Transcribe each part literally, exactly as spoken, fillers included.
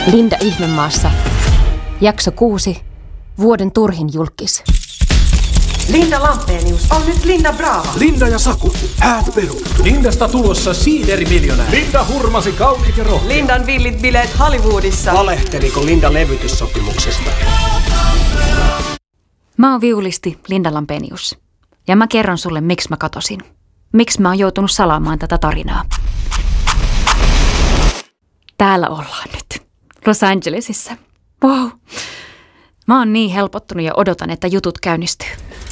Linda Ihmemaassa. Jakso kuusi. Vuoden turhin julkis. Linda Lampenius on nyt Linda Brava. Linda ja Saku, häät peru. Lindasta tulossa siiderimiljonääri. Linda hurmasi kauniit ja rohkeat. Lindan villit bileet Hollywoodissa. Valehteliko Linda levytyssopimuksesta? Mä oon viulisti Linda Lampenius. Ja mä kerron sulle, miksi mä katosin. Miksi mä oon joutunut salaamaan tätä tarinaa. Täällä ollaan nyt. Los Angelesissa. Wow. Mä oon niin helpottunut ja odotan, että jutut käynnistyy.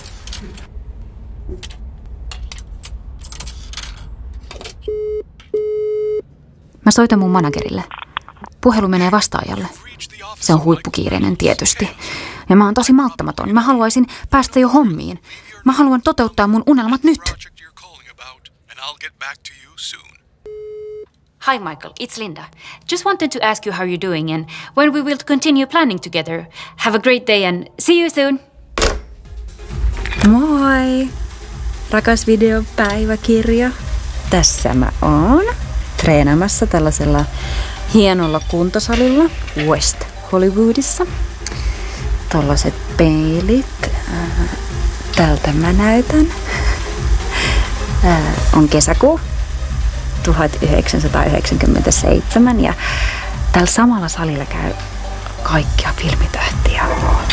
Mä soitan mun managerille. Puhelu menee vastaajalle. Se on huippukiireinen tietysti. Ja mä oon tosi malttamaton. Mä haluaisin päästä jo hommiin. Mä haluan toteuttaa mun unelmat nyt. Hi Michael, it's Linda. Just wanted to ask you how you're doing and when we will continue planning together. Have a great day and see you soon. Moi! Rakas videopäiväkirja. Tässä mä oon treenaamassa tällaisella hienolla kuntosalilla West Hollywoodissa. Tollaset peilit. Tältä mä näytän. On kesäkuu tuhatyhdeksänsataayhdeksänkymmentäseitsemän ja tällä samalla salilla käy kaikkia filmitähtiä.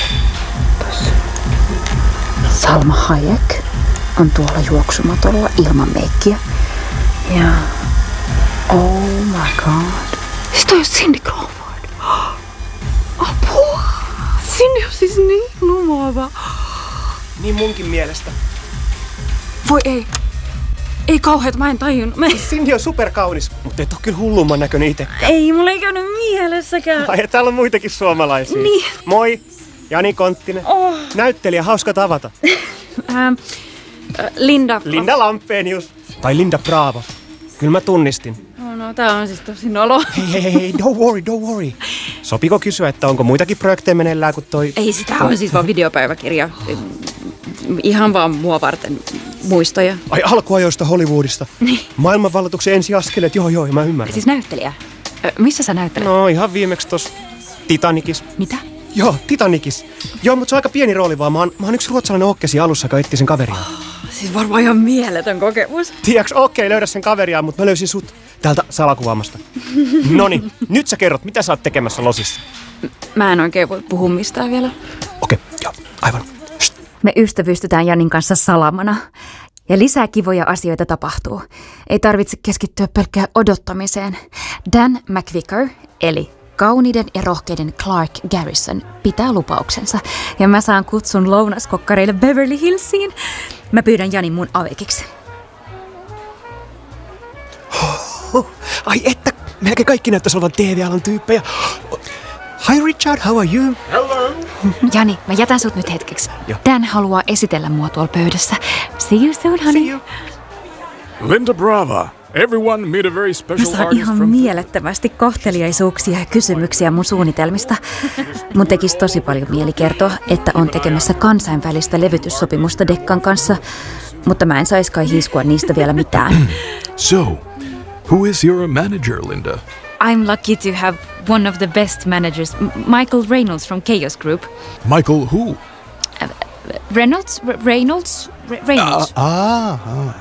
Salma Hayek on tuolla juoksumatolla ilman meikkiä. Ja oh my god. Siis toi on Cindy Crawford. Apua! Cindy on siis niin lumoava. Niin munkin mielestä. Voi ei. Ei kauheat, mä en tajunnut. Mä... Cindy on superkaunis, mutta et oo kyllä hullumman näköinen itekään. Ei, mulla ei käynyt mielessäkään. Ai, täällä on muitakin suomalaisia. Niin. Moi, Jani Konttinen. Oh. Näyttelijä, hauska tavata. ähm, Linda. Linda Lampenius. Tai Linda Brava. Kyllä mä tunnistin. No, no, tää on siis tosi nolo. Hei, hei, hei, don't worry, don't worry. Sopiko kysyä, että onko muitakin projekteja meneillään kuin toi... Ei, sitä on siis vaan videopäiväkirja. Ihan vaan mua varten muistoja. Ai, alkuajoista Hollywoodista. Niin. Maailmanvalloituksen ensiaskeleet, joo joo, mä ymmärrän. Siis näyttelijä. Ö, missä sä näyttelet? No ihan viimeksi tossa Titanicissa. Mitä? Joo, Titanicissa. Joo, mutta se on aika pieni rooli vaan. Mä oon, mä oon yksi ruotsalainen okkesi alussa, joka etsi sen kaveria. Oh, siis varmaan ihan mieletön kokemus. Tiedätkö, okei, okay, löydä sen kaveria, mutta mä löysin sut täältä salakuvaamasta. Noniin, nyt sä kerrot, mitä sä oot tekemässä Losissa? Mä en oikein voi puhua mistään vielä. Okei, okay, joo, aivan. Shht. Me ystävystytään Janin kanssa salamana. Ja lisää kivoja asioita tapahtuu. Ei tarvitse keskittyä pelkkään odottamiseen. Dan McVicker, eli kauniiden ja rohkeiden Clark Garrison, pitää lupauksensa. Ja mä saan kutsun lounaskokkareille Beverly Hillsiin. Mä pyydän Janin mun avekiksi. Ai että, melkein kaikki näyttäisi olevan T V-alan tyyppejä. Hi Richard, how are you? Hello. Jani, mä jätän sut nyt hetkeksi. Jo. Dan haluaa esitellä mua tuolla pöydässä. See you soon, honey. See you. Linda Brava. Everyone meet a very special Mä saan artist ihan from... mielettömästi kohteliaisuuksia ja kysymyksiä mun suunnitelmista. Mun tekisi tosi paljon mieli kertoa, että on tekemässä kansainvälistä levytyssopimusta Dekkan kanssa, mutta mä en sais kai hiiskua niistä vielä mitään. So, who is your manager, Linda? I'm lucky to have one of the best managers, M- Michael Reynolds from Chaos Group. Michael who? Uh, Reynolds? R- Reynolds? R- Reynolds. Ah, ah.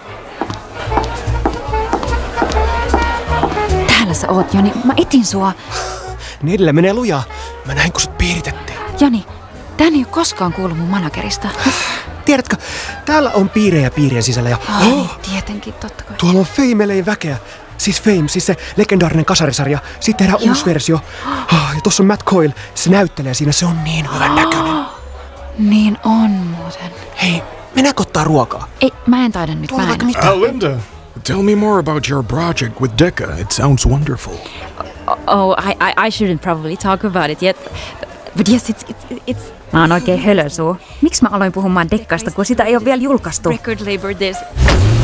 Täällä sä oot, Jani. Mä etin sua. Nedellä menee lujaa. Mä näin, kun sut piiritettiin. Jani, tän ei oo koskaan kuullut mun managerista. Tiedätkö, täällä on piirejä piirien sisällä ja... Ai, oh, tietenkin, totta kai. Tuolla on Famelein väkeä. Siis Fame, siis se legendaarinen kasarisarja. Sitten tehdään Joo. uusi versio. Oh, ja tossa on Matt Coyle. Se näyttelee siinä. Se on niin hyvän näköinen. Niin on muuten. Hei, mennäänkö ottaa ruokaa? Ei, mä en taida nyt. Tuolla Mä vaikka en. mitään. Uh, Linda, tell me more about your project with Decca. It sounds wonderful. Oh, I, I, I shouldn't probably talk about it yet. But yes, it's, it's, it's... Mä oon oikein hölösuu. Miksi mä aloin puhumaan Dekkasta, kun sitä ei ole vielä julkaistu? Record label this.